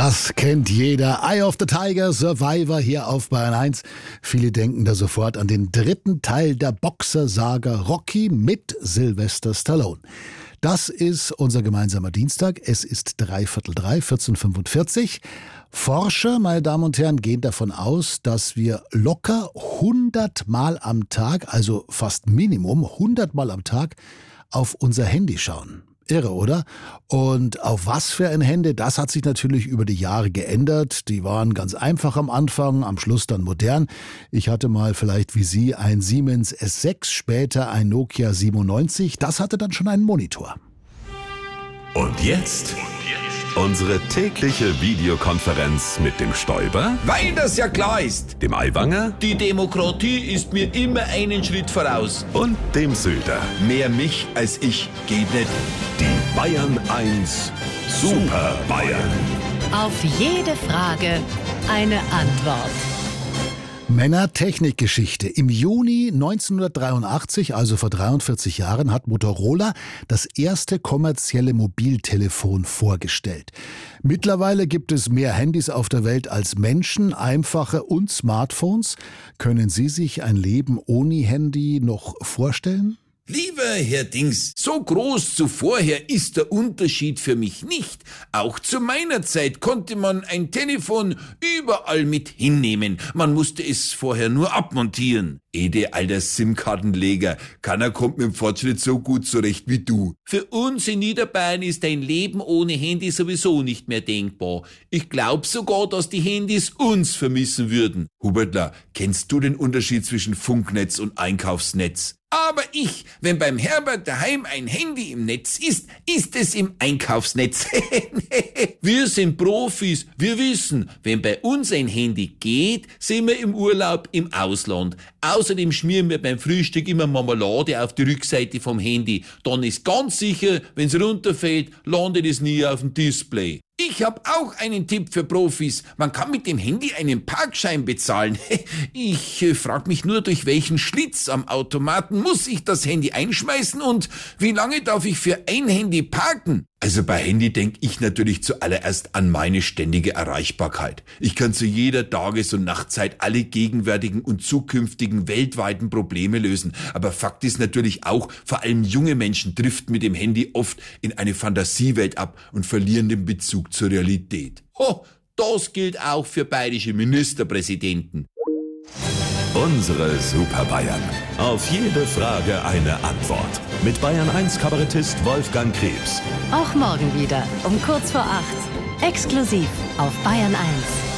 Das kennt jeder. Eye of the Tiger, Survivor hier auf Bayern 1. Viele denken da sofort an den dritten Teil der Boxersaga Rocky mit Sylvester Stallone. Das ist unser gemeinsamer Dienstag. Es ist 14:45, 14:45. Forscher, meine Damen und Herren, gehen davon aus, dass wir locker 100 Mal am Tag, also fast Minimum 100 Mal am Tag, auf unser Handy schauen. Irre, oder? Und auf was für ein Handy, das hat sich natürlich über die Jahre geändert. Die waren ganz einfach am Anfang, am Schluss dann modern. Ich hatte mal vielleicht wie Sie ein Siemens S6, später ein Nokia 97. Das hatte dann schon einen Monitor. Und jetzt unsere tägliche Videokonferenz mit dem Stoiber, Weil das ja klar ist. dem Aiwanger Die Demokratie ist mir immer einen Schritt voraus. und dem Söder. Mehr mich als ich geht nicht. Die Bayern 1 Super Bayern. Auf jede Frage eine Antwort. Männer-Technik-Geschichte. Im Juni 1983, also vor 43 Jahren, hat Motorola das erste kommerzielle Mobiltelefon vorgestellt. Mittlerweile gibt es mehr Handys auf der Welt als Menschen, einfache und Smartphones. Können Sie sich ein Leben ohne Handy noch vorstellen? Lieber Herr Dings, so groß zuvorher ist der Unterschied für mich nicht. Auch zu meiner Zeit konnte man ein Telefon überall mit hinnehmen. Man musste es vorher nur abmontieren. Ede, alter SIM-Kartenleger, keiner kommt mit dem Fortschritt so gut zurecht wie du. Für uns in Niederbayern ist ein Leben ohne Handy sowieso nicht mehr denkbar. Ich glaub sogar, dass die Handys uns vermissen würden. Hubertler, kennst du den Unterschied zwischen Funknetz und Einkaufsnetz? Aber wenn beim Herbert daheim ein Handy im Netz ist, ist es im Einkaufsnetz. Wir sind Profis, wir wissen, wenn bei uns ein Handy geht, sind wir im Urlaub im Ausland. Außerdem schmieren wir beim Frühstück immer Marmelade auf die Rückseite vom Handy. Dann ist ganz sicher, wenn's runterfällt, landet es nie auf dem Display. Ich habe auch einen Tipp für Profis. Man kann mit dem Handy einen Parkschein bezahlen. Ich frage mich nur, durch welchen Schlitz am Automaten muss ich das Handy einschmeißen und wie lange darf ich für ein Handy parken? Also bei Handy denke ich natürlich zuallererst an meine ständige Erreichbarkeit. Ich kann zu jeder Tages- und Nachtzeit alle gegenwärtigen und zukünftigen weltweiten Probleme lösen. Aber Fakt ist natürlich auch, vor allem junge Menschen driften mit dem Handy oft in eine Fantasiewelt ab und verlieren den Bezug zur Realität. Das gilt auch für bayerische Ministerpräsidenten. Unsere Super Bayern. Auf jede Frage eine Antwort. Mit Bayern 1 Kabarettist Wolfgang Krebs. Auch morgen wieder um kurz vor 8. Exklusiv auf Bayern 1.